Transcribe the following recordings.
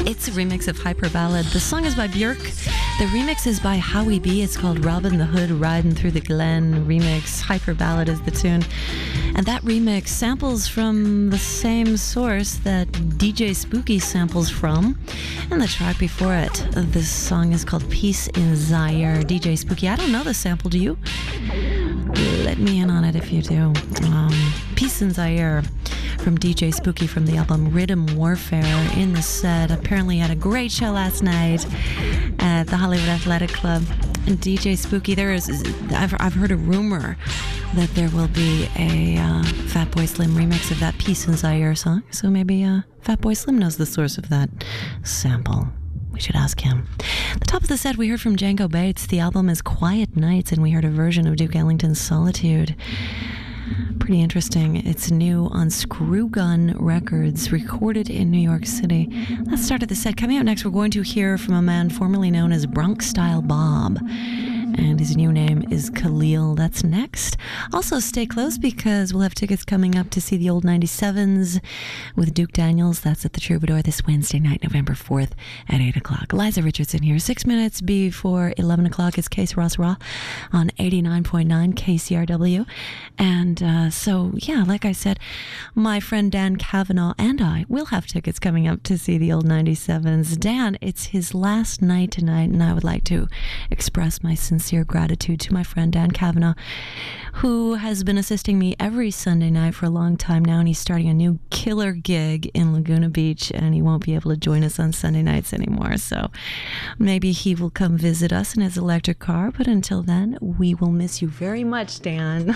It's a remix of Hyper Ballad. The song is by Björk. The remix is by Howie B. It's called Robin the Hood Riding Through the Glen remix. Hyper Ballad is the tune. And that remix samples from the same source that DJ Spooky samples from. And the track before it, this song is called Peace in Zaire. DJ Spooky, I don't know the sample, do you? Let me in on it if you do. Peace in Zaire from DJ Spooky from the album Rhythm Warfare in the set. Apparently had a great show last night at the Hollywood Athletic Club. And DJ Spooky, I've heard a rumor that there will be a Fatboy Slim remix of that Peace in Zaire song. So maybe Fatboy Slim knows the source of that sample. We should ask him. The top of the set, we heard from Django Bates. The album is Quiet Nights, and we heard a version of Duke Ellington's Solitude. Pretty interesting. It's new on Screwgun Records, recorded in New York City. Let's start at the set. Coming up next, we're going to hear from a man formerly known as Bronx Style Bob. And his new name is Khalil. That's next. Also, stay close because we'll have tickets coming up to see the Old 97s with Duke Daniels. That's at the Troubadour this Wednesday night, November 4th at 8 o'clock. Eliza Richardson here. 6 minutes before 11 o'clock is Case Ross Raw on 89.9 KCRW. And so, yeah, like I said, my friend Dan Cavanaugh and I will have tickets coming up to see the Old 97s. Dan, it's his last night tonight, and I would like to express my sincere gratitude to my friend Dan Cavanaugh, who has been assisting me every Sunday night for a long time now, and he's starting a new killer gig in Laguna Beach, and he won't be able to join us on Sunday nights anymore. So maybe he will come visit us in his electric car, but until then, we will miss you very much, Dan.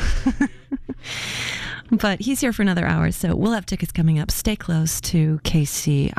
But he's here for another hour, so we'll have tickets coming up. Stay close to KC.